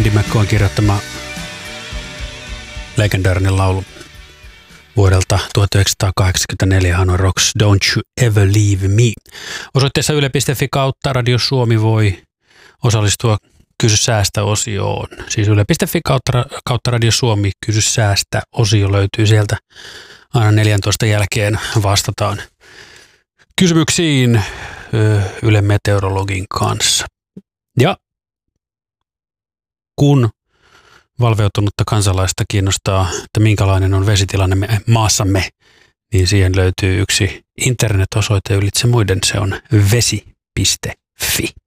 Andy McCoyn kirjoittama legendaarinen laulu vuodelta 1984 on Rocks Don't You Ever Leave Me. Osoitteessa yle.fi kautta Radio Suomi voi osallistua Kysy säästä-osioon. Siis yle.fi kautta Radio Suomi Kysy säästä-osio löytyy sieltä. Aina 14 jälkeen vastataan kysymyksiin Yle Meteorologin kanssa. Ja kun valveutunutta kansalaista kiinnostaa, että minkälainen on vesitilanne maassamme, niin siihen löytyy yksi internet-osoite ylitse muiden, se on vesi.fi.